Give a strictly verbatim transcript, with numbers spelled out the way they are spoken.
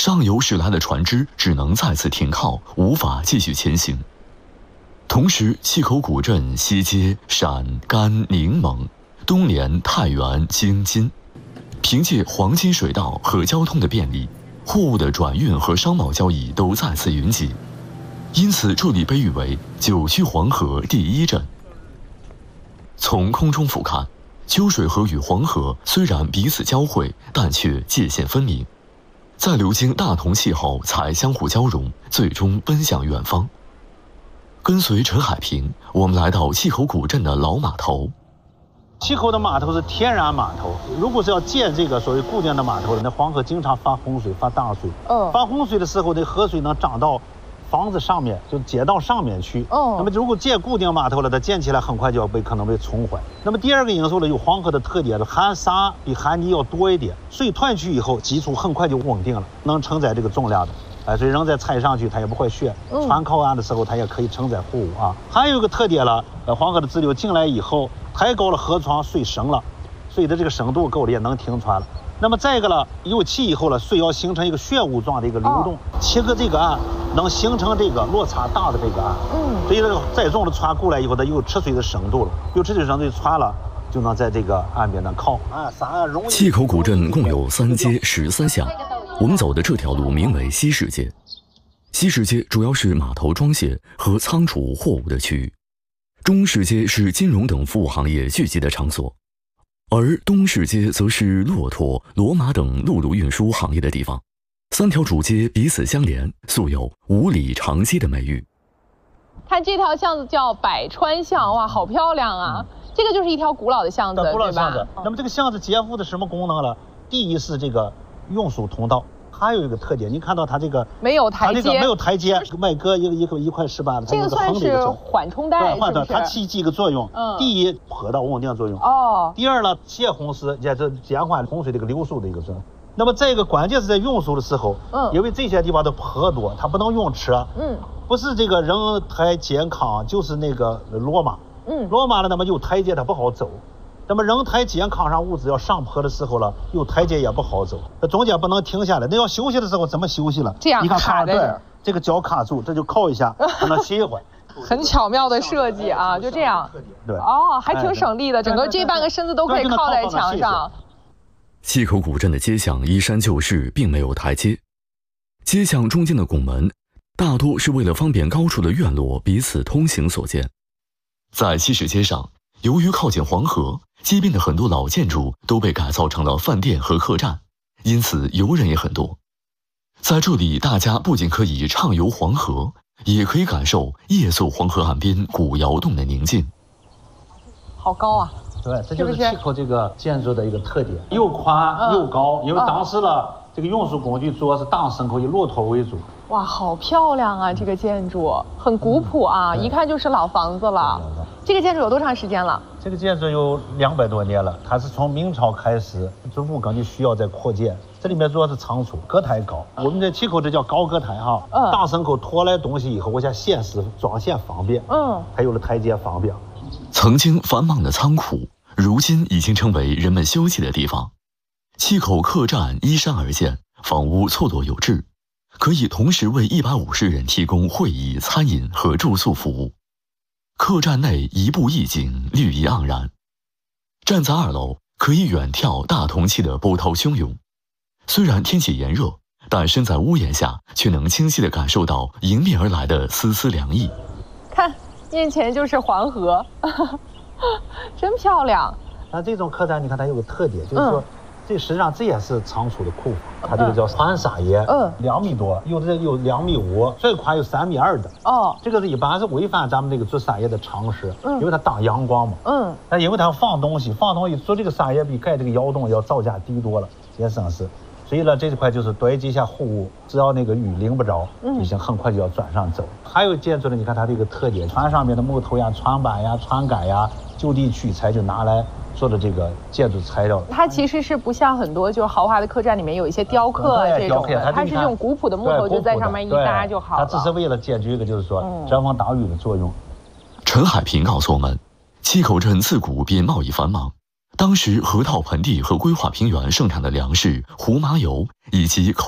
上游驶来的船只只能再次停靠，无法继续前行。同时，碛口古镇西接陕、甘、宁、蒙，东连太原、京津，凭借黄金水道和交通的便利，货物的转运和商贸交易都再次云集，因此这里被誉为九曲黄河第一镇。从空中俯瞰，秋水河与黄河虽然彼此交汇，但却界限分明，在流经大同气后才相互交融，最终奔向远方。跟随陈海平，我们来到碛口古镇的老码头。 碛口的码头是天然码头，如果是要建这个所谓固定的码头的，那黄河经常发洪水、发大水。嗯，发洪水的时候，那河水能涨到房子上面，就街道上面去。哦，那么如果建固定码头了，它建起来很快就要被可能被冲坏。那么第二个因素呢，有黄河的特点，含沙比含泥要多一点，水退去以后，基础很快就稳定了，能承载这个重量的。哎，所以人再踩上去，它也不会陷。船靠岸的时候，它也可以承载货物啊。还有一个特点了，呃，黄河的支流进来以后，抬高了河床，水深了，水的这个深度够了，也能停船了。那么再一个了，有气以后了，水要形成一个旋舞状的一个流动，切割这个岸，能形成这个落差大的这个岸。嗯，所以这个再重的船过来以后，它有吃水的深度了，有吃水深度的船了，就能在这个岸边能靠。啊，啥容易？ 碛口古镇共有三街十三巷。我们走的这条路名为西市街，西市街主要是码头装卸和仓储货物的区域，中市街是金融等服务行业聚集的场所，而东市街则是骆驼、骡马等陆路运输行业的地方。三条主街彼此相连，素有五里长街的美誉。 看这条巷子叫百川巷，哇，好漂亮啊！嗯、这个就是一条古老的巷子， 古老的巷子。那么这个巷子肩负的什么功能了？第一是这个运输通道，还有一个特点，你看到它这个没有台阶， 它这个没有台阶，麦秆一个一个一块石板， 这个算是缓冲带， 缓冲，它起几个作用。嗯，第一，坡道稳定作用。 哦。 第二呢，泄洪时也是减缓洪水这个流速的一个作用。那么再一个关键是在运输的时候，嗯，因为这些地方的坡多，它不能用车，嗯，不是这个人抬肩扛，就是那个骡马，嗯，骡马呢，那么有台阶它不好走。那么人抬肩扛上物资要上坡的时候了，有台阶也不好走，那中间不能停下来。那要休息的时候怎么休息了？ 这样卡在这儿， 这个脚卡住，这就靠一下，让它歇一会儿。 很巧妙的设计啊，就这样。 对。 哦，还挺省力的，整个这半个身子都可以靠在墙上。 碛口古镇的街巷依山就势，并没有台阶。街巷中间的拱门，大多是为了方便高处的院落彼此通行所建。在西市街上，由于靠近黄河，街边的很多老建筑都被改造成了饭店和客栈，因此游人也很多。在这里，大家不仅可以畅游黄河，也可以感受夜宿黄河岸边古窑洞的宁静。 好高啊！ 对，这就是碛口这个建筑的一个特点，又宽又高。因为当时了，这个运输工具主要是大牲口以骆驼为主。 哇，好漂亮啊！这个建筑很古朴啊，一看就是老房子了。这个建筑有多长时间了？ 这个建筑有两百多年了，它是从明朝开始，逐步根据需要在扩建。这里面主要是仓储，隔台高。我们在碛口这叫高隔台哈。嗯。大牲口拖来东西以后，我想现实装线方便。嗯。还有了台阶方便。 曾经繁忙的仓库，如今已经成为人们休息的地方。碛口客栈依山而建，房屋错落有致，可以同时为一百五十人提供会议、餐饮和住宿服务。客栈内一步一景，绿意盎然。站在二楼，可以远眺大同气的波涛汹涌。虽然天气炎热，但身在屋檐下，却能清晰地感受到迎面而来的丝丝凉意。 看，面前就是黄河，真漂亮。 那这种客栈，你看它有个特点，就是说。嗯，这实际上这也是仓储的库房，它这个叫宽撒野，嗯，两米多，有的有两米五，最宽有三米二的。哦，这个是一般是违反咱们这个做撒野的常识，嗯，因为它挡阳光嘛，嗯，但因为它要放东西，放东西做这个撒野比盖这个窑洞要造价低多了，也省事。所以呢，这块就是堆积一下货物，只要那个雨淋不着，就行，很快就要转上走。还有建筑呢，你看它这个特点，船上面的木头呀、船板呀、船杆呀，就地取材就拿来做的这个建筑材料。 它其实是不像很多就是豪华的客栈里面有一些雕刻这种的，它是用古朴的木头就在上面一搭就好了。 它只是为了解决一个就是说遮风挡雨的作用。 陈海平告诉我们，碛口镇自古便贸易繁忙，当时河套盆地和规划平原盛产的粮食、胡麻油以及口